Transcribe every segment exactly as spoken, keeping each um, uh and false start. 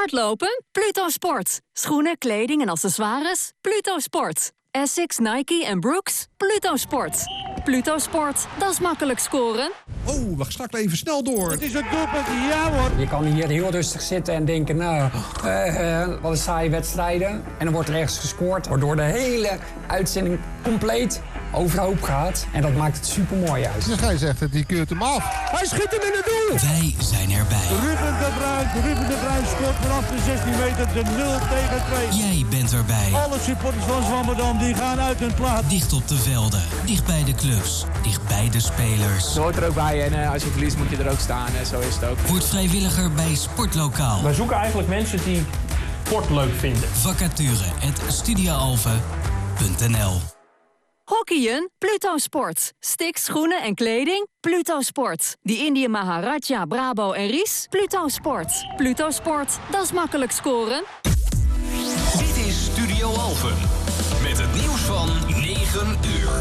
Hardlopen? Pluto Sport. Schoenen, kleding en accessoires? Pluto Sport. Essex, Nike en Brooks? Pluto Sport. Pluto Sport, dat is makkelijk scoren. Oh, we schakelen even snel door. Het is een doelpunt, ja hoor. Je kan hier heel rustig zitten en denken, nou, uh, uh, wat een saaie wedstrijden. En dan wordt er ergens gescoord, waardoor de hele uitzending compleet overhoop gaat. En dat maakt het supermooi uit. De scheidsrechter die keurt hem af. Hij schiet hem in het doel. Wij zijn erbij. Ruben de Bruin, Ruben de Bruin scoort vanaf de zestien meter de nul tegen twee. Jij bent erbij. Alle supporters van Zwammerdam die gaan uit hun plaats. Dicht op de velden, dicht bij de clubs, dicht bij de spelers. Het hoort er ook bij en uh, als je verliest moet je er ook staan en zo is het ook. Word vrijwilliger bij Sportlokaal. Wij zoeken eigenlijk mensen die sport leuk vinden. Vacature at studioalve punt n l. Hockeyen? Pluto Sport. Sticks, schoenen en kleding? Pluto Sport. Die Indië Maharaja, Brabo en Ries? Pluto Sport. Pluto Sport, dat is makkelijk scoren. Dit is Studio Alphen. Met het nieuws van negen uur.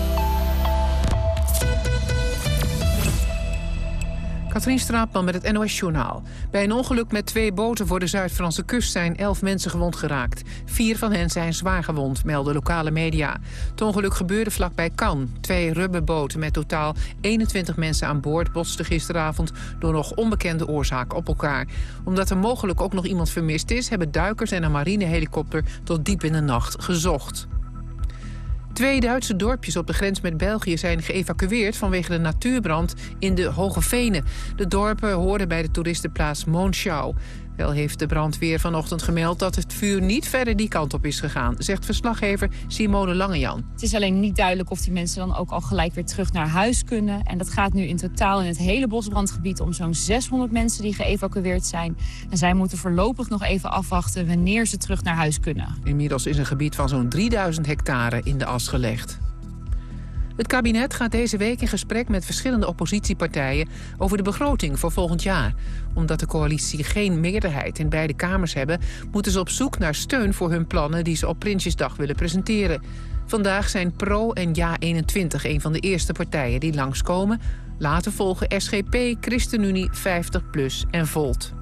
Katrien Straatman met het N O S-journaal. Bij een ongeluk met twee boten voor de Zuid-Franse kust zijn elf mensen gewond geraakt. Vier van hen zijn zwaar gewond, melden lokale media. Het ongeluk gebeurde vlakbij Cannes. Twee rubberboten met totaal eenentwintig mensen aan boord botsten gisteravond door nog onbekende oorzaak op elkaar. Omdat er mogelijk ook nog iemand vermist is, hebben duikers en een marinehelikopter tot diep in de nacht gezocht. Twee Duitse dorpjes op de grens met België zijn geëvacueerd vanwege de natuurbrand in de Hoge Venen. De dorpen horen bij de toeristenplaats Monschau. Wel heeft de brandweer vanochtend gemeld dat het vuur niet verder die kant op is gegaan, zegt verslaggever Simone Langejan. Het is alleen niet duidelijk of die mensen dan ook al gelijk weer terug naar huis kunnen. En dat gaat nu in totaal in het hele bosbrandgebied om zo'n zeshonderd mensen die geëvacueerd zijn. En zij moeten voorlopig nog even afwachten wanneer ze terug naar huis kunnen. Inmiddels is een gebied van zo'n drieduizend hectare in de as gelegd. Het kabinet gaat deze week in gesprek met verschillende oppositiepartijen over de begroting voor volgend jaar. Omdat de coalitie geen meerderheid in beide kamers hebben, moeten ze op zoek naar steun voor hun plannen die ze op Prinsjesdag willen presenteren. Vandaag zijn Pro en Ja eenentwintig een van de eerste partijen die langskomen. Later volgen S G P, ChristenUnie, vijftig plus en Volt.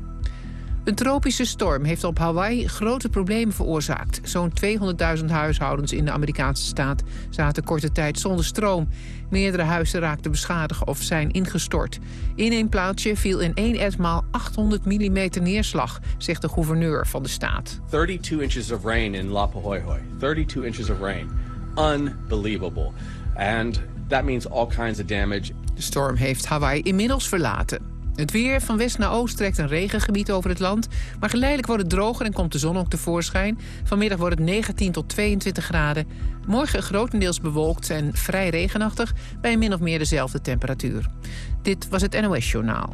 Een tropische storm heeft op Hawaii grote problemen veroorzaakt. Zo'n tweehonderdduizend huishoudens in de Amerikaanse staat zaten korte tijd zonder stroom. Meerdere huizen raakten beschadigd of zijn ingestort. In één plaatsje viel in één etmaal achthonderd millimeter neerslag, zegt de gouverneur van de staat. thirty-two inches of rain in Lapahoihoi. thirty-two inches of rain. Unbelievable. And that means all kinds of damage. De storm heeft Hawaii inmiddels verlaten. Het weer van west naar oost trekt een regengebied over het land. Maar geleidelijk wordt het droger en komt de zon ook tevoorschijn. Vanmiddag wordt het negentien tot tweeëntwintig graden. Morgen grotendeels bewolkt en vrij regenachtig bij min of meer dezelfde temperatuur. Dit was het N O S-journaal.